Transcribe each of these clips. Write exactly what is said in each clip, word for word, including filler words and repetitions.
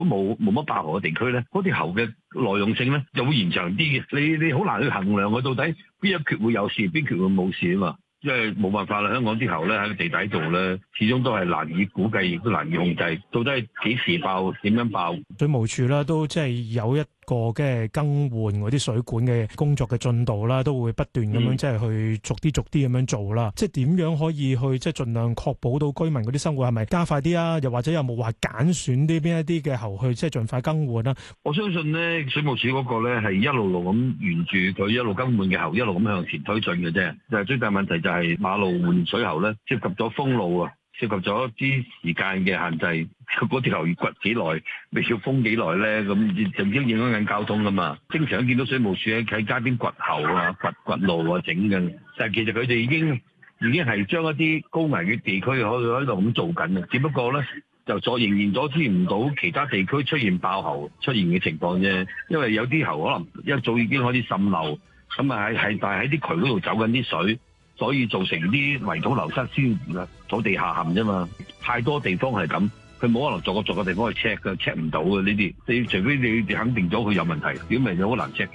冇冇乜爆喉嘅地區咧，嗰啲喉嘅耐用性咧就會延長啲嘅。你你好難去衡量佢到底邊一缺會有事，邊缺會冇事啊嘛。因為冇辦法啦，香港啲喉咧喺地底度咧，始終都係難以估計，亦都難以控制，到底係幾時爆，點樣爆。 水務署啦，都即係有一個嘅更換嗰啲水管嘅工作嘅進度啦，都會不斷咁樣即係去逐啲逐啲咁樣做啦。即係點樣可以去即係盡量確保到居民嗰啲生活係咪加快啲啊？又或者有冇話揀選啲邊一啲嘅喉去即係盡快更換啊？ 我相信咧，水務署嗰個咧係一路路咁沿住佢一路更換嘅喉，一路咁向前推進嘅啫。就係最大問題就係馬路換水喉咧，涉及咗封路啊，涉及咗啲時間嘅限制。嗰條喉要掘幾耐，未要封幾耐咧？咁就已經影響緊交通噶嘛。經常見到水務署喺喺街邊掘喉啊、掘掘路啊整嘅，但係其實佢哋已經已經係將一啲高危嘅地區可以喺度咁做緊嘅，只不過咧就再仍然阻止唔到其他地區出現爆喉出現嘅情況啫。因為有啲喉可能一早已經開始滲漏，咁啊係係但係喺啲渠嗰度走緊啲水。所以造成啲泥土流失先土地下陷啫嘛，太多地方係咁，佢冇可能逐個逐個地方去 check 嘅 check 唔到嘅呢啲，你除非你肯定咗佢有問題，如果唔係就好難 check。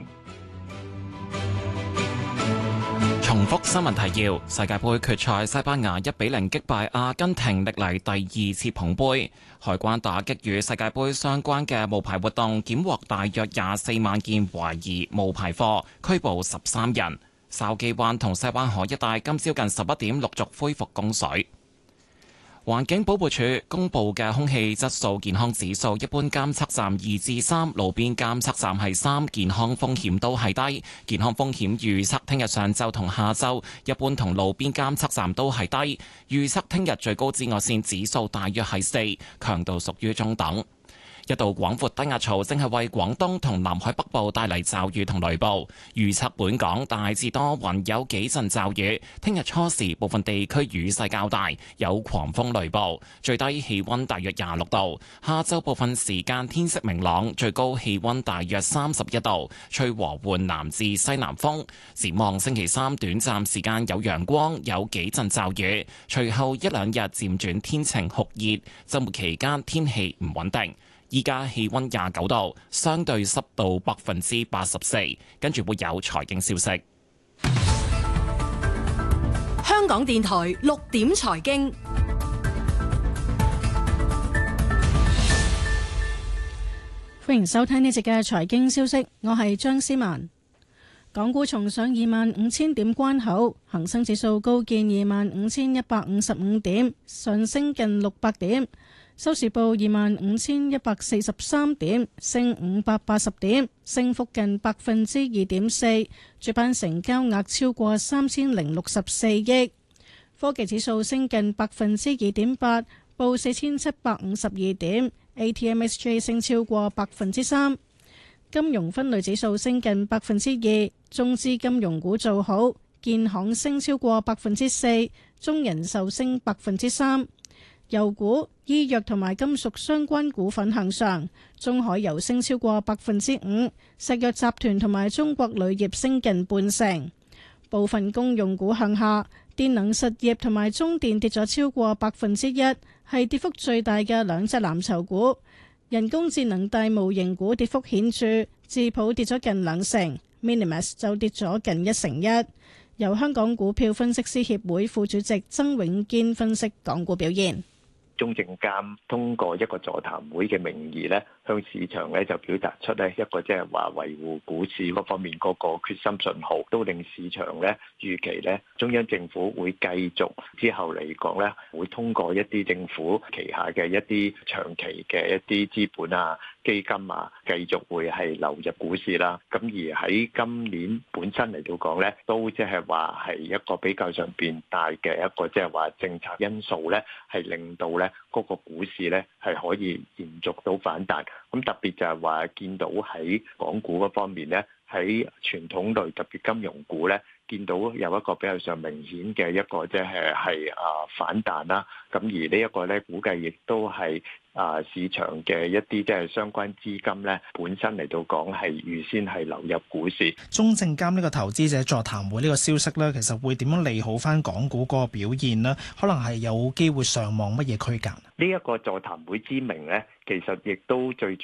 重複新聞提要：世界盃決賽，西班牙一比零擊敗阿根廷，歷嚟第二次捧杯。海關打擊與世界盃相關嘅無牌活動，檢獲大約廿四萬件懷疑無牌貨，拘捕十三人。筲箕灣同西灣河一帶今朝近十一點陸續恢復供水。環境保護署公布嘅空氣質素健康指數，一般監測站二至三，路邊監測站係三，健康風險都係低。健康風險預測聽日上晝同下晝，一般同路邊監測站都係低。預測聽日最高紫外線指數大約係四，強度屬於中等。一道廣闊低壓槽正係為廣東同南海北部帶嚟驟雨同雷暴，預測本港大致多雲，有幾陣驟雨。聽日初時部分地區雨勢較大，有狂風雷暴，最低氣溫大約廿六度。下晝部分時間天色明朗，最高氣溫大約三十一度，吹和緩南至西南風。展望星期三短暫時間有陽光，有幾陣驟雨，隨後一兩日漸轉天晴酷熱，週末期間天氣唔穩定。依家氣溫廿九度，相對濕度百分之八十四。跟住會有財經消息。 香港電台六點財經，歡迎收聽呢節嘅財經消息。我係張思文。港股重上二萬五千點關口，恒生指數高見二萬五千一百五十五點，上升近六百點。收市報二萬五千一百四十三點，升五百八十點，升幅近百分之二點四。主板成交額超過三千零六十四億。科技指數升近百分之二點八，報四千七百五十二點。A T M S J 升超過百分之三。金融分類指數升近百分之二，中資金融股做好，建行升超過百分之四，中人壽升百分之三。油股、醫藥同埋金屬相關股份向上，中海油升超過百分之五，石藥集團同埋中國鋁業升近半成。部分公用股向下，電能實業同埋中電跌咗超過百分之一，係跌幅最大嘅兩隻藍籌股。人工智能大模型股跌幅顯著，智譜跌咗近兩成 ，Minimax 就跌咗近一成一。由香港股票分析師協會副主席曾永堅分析港股表現。 中證監通過一個座談會嘅名義咧，向市場咧就表達出咧一個即係話維護股市嗰方面嗰個決心信號，都令市場咧預期咧中央政府會繼續之後嚟講咧，會通過一啲政府旗下嘅一啲長期嘅一啲資本啊、基金啊，繼續會係流入股市啦。咁而喺今年本身嚟到講咧，都即係話係一個比較上邊大嘅一個即係話政策因素咧，係令到咧嗰個股市咧係可以延續到反彈。咁特別就係話見到喺港股嗰方面咧， 喺傳統類特別金融股咧，見到有一個比較上明顯嘅一個即係係啊反彈啦。咁而呢一個咧，估計亦都係啊市場嘅一啲即係相關資金咧，本身嚟到講係預先係流入股市。 中證監呢個投資者座談會呢個消息咧，其實會點樣利好翻港股嗰個表現呢？可能係有機會上望乜嘢區間？ 呢一個座談會之名咧，其實亦都最主